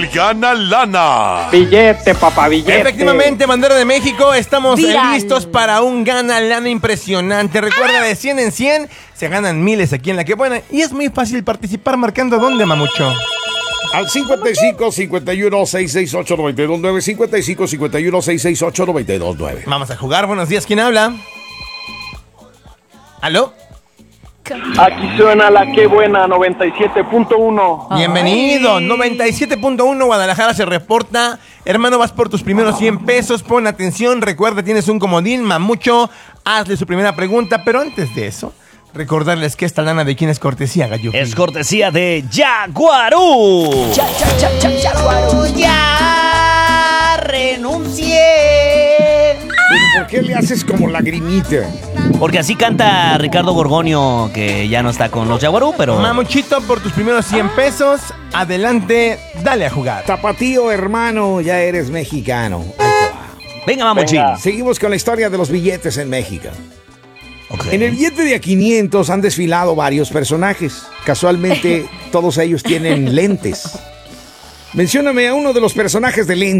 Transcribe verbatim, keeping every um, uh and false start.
el Gana Lana. Billete, papá, billete. Efectivamente, bandera de México, estamos eh, Viral. listos para un Gana Lana impresionante. Recuerda, de cien en cien se ganan miles aquí en La Que Buena. Y es muy fácil participar marcando ¿dónde, mamucho? Al cincuenta y cinco, cincuenta y uno, seiscientos sesenta y ocho, noventa y dos nueve, cincuenta y cinco, cincuenta y uno, seiscientos sesenta y ocho, noventa y dos nueve. Vamos a jugar. Buenos días, ¿quién habla? ¿Aló? Aquí suena La Que Buena, noventa y siete punto uno. Bienvenido, Ay. noventa y siete punto uno Guadalajara se reporta. Hermano, vas por tus primeros cien pesos. Pon atención, recuerda, tienes un comodín, mamucho. Hazle su primera pregunta, pero antes de eso, recordarles que esta lana de quién es cortesía, gallo. Es cortesía de Jaguarú. Ya, ya, ya, ya, ya, Guaru, ya renuncié. ¿Por qué le haces como lagrimita? Porque así canta Ricardo Gorgonio, que ya no está con los Jaguarú, pero... Mamuchito, por tus primeros cien pesos, adelante, dale a jugar. Tapatío, hermano, ya eres mexicano. Ahí te va. Venga, mamuchín. Venga. Seguimos con la historia de los billetes en México. Ok. En el billete de a quinientos han desfilado varios personajes. Casualmente, todos ellos tienen lentes. Mencióname a uno de los personajes de lentes.